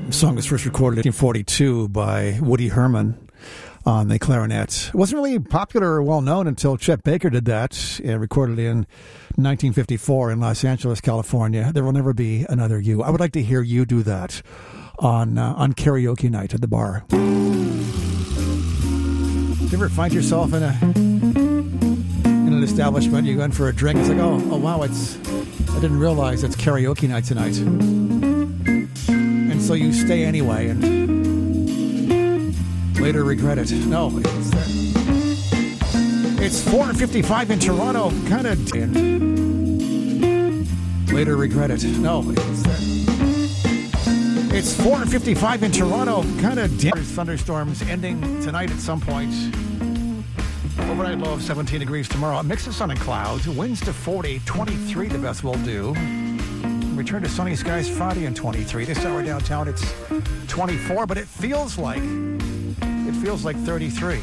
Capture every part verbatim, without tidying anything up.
The song was first recorded in nineteen forty-two by Woody Herman on the clarinet. It wasn't really popular or well-known until Chet Baker did that, and recorded it in nineteen fifty-four in Los Angeles, California. There Will Never Be Another You. I would like to hear you do that on uh, on karaoke night at the bar. Do you ever find yourself in a in an establishment, you go in for a drink, it's like, oh, oh wow, it's I didn't realize it's karaoke night tonight. And so you stay anyway and later regret it. No, it's there. It's four fifty-five in Toronto, kind of. Later regret it. No, it's there. It's four fifty-five in Toronto, kind of. Thunderstorms ending tonight at some point. Overnight low of seventeen degrees tomorrow. A mix of sun and clouds. Winds to forty, twenty-three the best will do. Return to sunny skies Friday and twenty-three. This hour downtown it's twenty-four, but it feels like it feels like thirty-three.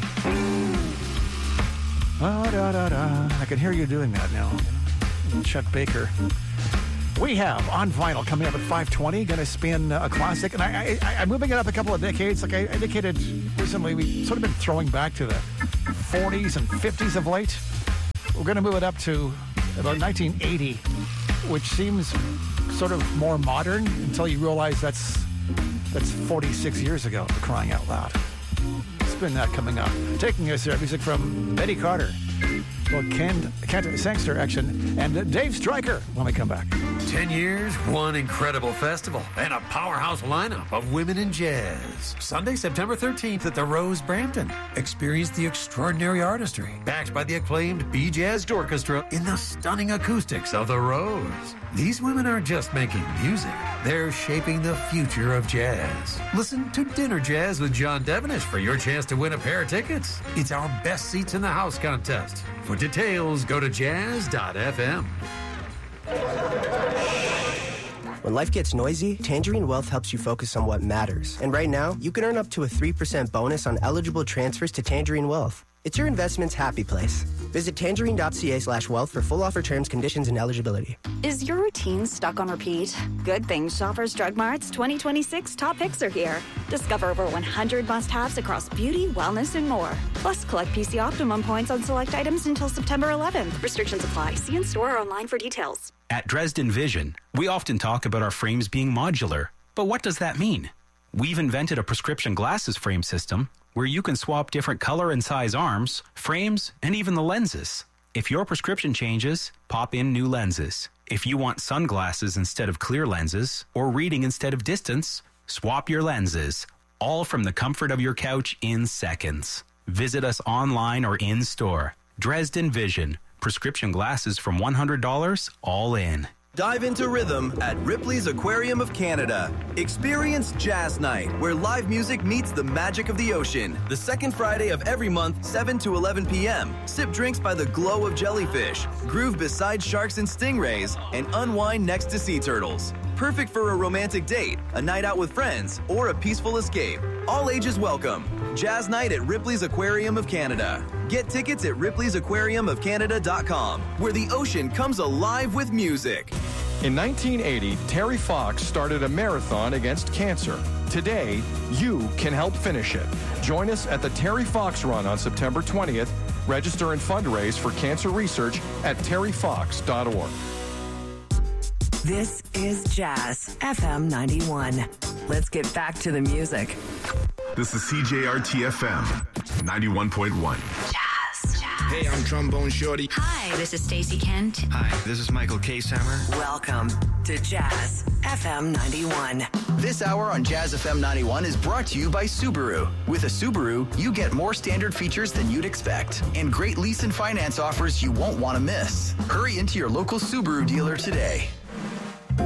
Ah, da, da, da. I can hear you doing that now. Chet Baker. We have On Vinyl coming up at five twenty, going to spin a classic. And I, I, I'm moving it up a couple of decades. Like I indicated recently, we've sort of been throwing back to the forties and fifties of late. We're going to move it up to about nineteen eighty, which seems sort of more modern until you realize that's that's forty-six years ago, for crying out loud. Spin that coming up. Taking us there, music from Betty Carter. Well, Ken, Kent Sangster action, and Dave Stryker when we come back. Ten years, one incredible festival, and a powerhouse lineup of women in jazz. Sunday, September thirteenth at the Rose Brampton. Experience the extraordinary artistry, backed by the acclaimed B-Jazz Orchestra in the stunning acoustics of the Rose. These women aren't just making music, they're shaping the future of jazz. Listen to Dinner Jazz with John Devenish for your chance to win a pair of tickets. It's our Best Seats in the House contest. For details, go to jazz dot f m. When life gets noisy, Tangerine Wealth helps you focus on what matters. And right now, you can earn up to a three percent bonus on eligible transfers to Tangerine Wealth. It's your investment's happy place. Visit tangerine dot c a slash wealth for full offer terms, conditions, and eligibility. Is your routine stuck on repeat? Good thing Shoppers Drug Mart's twenty twenty-six top picks are here. Discover over one hundred must-haves across beauty, wellness, and more. Plus, collect P C Optimum points on select items until September eleventh. Restrictions apply. See in-store or online for details. At Dresden Vision, we often talk about our frames being modular. But what does that mean? We've invented a prescription glasses frame system where you can swap different color and size arms, frames, and even the lenses. If your prescription changes, pop in new lenses. If you want sunglasses instead of clear lenses, or reading instead of distance, swap your lenses, all from the comfort of your couch in seconds. Visit us online or in-store. Dresden Vision. Prescription glasses from one hundred dollars, all in. Dive into rhythm at Ripley's Aquarium of Canada. Experience Jazz Night, where live music meets the magic of the ocean. The second Friday of every month, seven to eleven p.m. Sip drinks by the glow of jellyfish, groove beside sharks and stingrays, and unwind next to sea turtles. Perfect for a romantic date, a night out with friends, or a peaceful escape. All ages welcome. Jazz Night at Ripley's Aquarium of Canada. Get tickets at ripley's aquarium of canada dot com, where the ocean comes alive with music. In nineteen eighty, Terry Fox started a marathon against cancer. Today, you can help finish it. Join us at the Terry Fox Run on September twentieth. Register and fundraise for cancer research at terry fox dot org. This is Jazz F M ninety-one. Let's get back to the music. This is C J R T F M ninety-one point one. Jazz. Hey, I'm Trombone Shorty. Hi, this is Stacey Kent. Hi, this is Michael K-Sammer. Welcome to Jazz F M ninety-one. This hour on Jazz F M ninety-one is brought to you by Subaru. With a Subaru, you get more standard features than you'd expect and great lease and finance offers you won't want to miss. Hurry into your local Subaru dealer today.